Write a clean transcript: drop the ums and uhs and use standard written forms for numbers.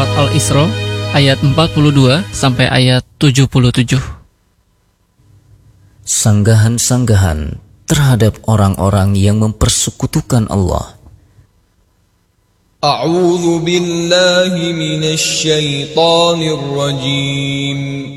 surat Al-Isra ayat 42 sampai ayat 77. Sanggahan-sanggahan terhadap orang-orang yang mempersekutukan Allah. A'udzu billahi minasy syaithanir rajim.